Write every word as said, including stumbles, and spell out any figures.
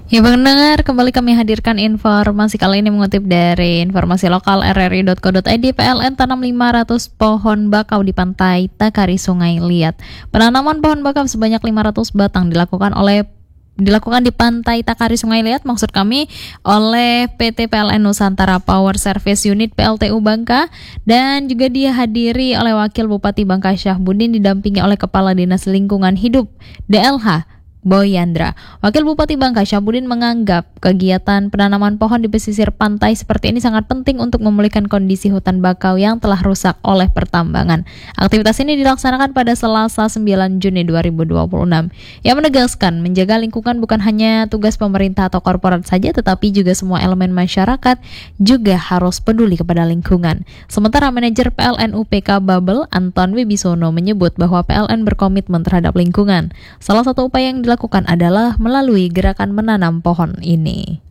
Ya pendengar, kembali kami hadirkan informasi kali ini mengutip dari informasi lokal r r i dot co dot i d. P L N tanam lima ratus pohon bakau di pantai Takari Sungai Liat. Penanaman pohon bakau sebanyak lima ratus batang dilakukan oleh dilakukan di pantai Takari Sungai Liat, maksud kami oleh P T P L N Nusantara Power Service Unit P L T U Bangka, dan juga dihadiri oleh Wakil Bupati Bangka Syahbudin didampingi oleh Kepala Dinas Lingkungan Hidup D L H Boy Yandra. Wakil Bupati Bangka Syahbudin menganggap kegiatan penanaman pohon di pesisir pantai seperti ini sangat penting untuk memulihkan kondisi hutan bakau yang telah rusak oleh pertambangan. Aktivitas ini dilaksanakan pada Selasa sembilan Juni dua ribu dua puluh enam. Ia menegaskan menjaga lingkungan bukan hanya tugas pemerintah atau korporat saja, tetapi juga semua elemen masyarakat juga harus peduli kepada lingkungan. Sementara manajer P L N U P K Babel Anton Wibisono menyebut bahwa P L N berkomitmen terhadap lingkungan. Salah satu upaya yang dilakukan adalah melalui gerakan menanam pohon ini.